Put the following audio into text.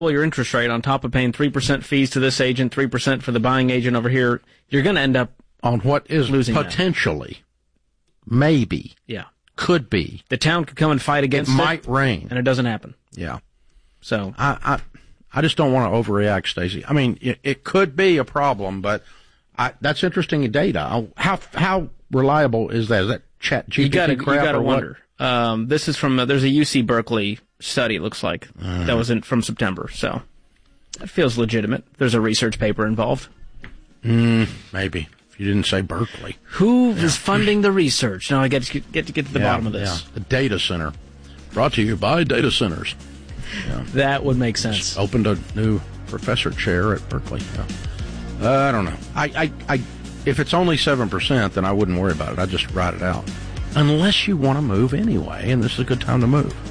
your interest rate on top of paying 3% fees to this agent, 3% for the buying agent over here, you're going to end up on what is losing potentially, maybe, could be. The town could come and fight against it. It might rain. And it doesn't happen. Yeah. So I just don't want to overreact, Stacey. I mean, it could be a problem, but that's interesting data. How reliable is that? Is that ChatGPT crap? You got to or wonder. This is from there's a UC Berkeley study. It looks like that was from September. So it feels legitimate. There's a research paper involved. Maybe if you didn't say Berkeley. Who is funding the research? Now I get to the bottom of this. Yeah. The data center, brought to you by data centers. Yeah. That would make sense. Just opened a new professor chair at Berkeley. Yeah. I don't know. I if it's only 7%, then I wouldn't worry about it. I'd just ride it out. Unless you want to move anyway, and this is a good time to move.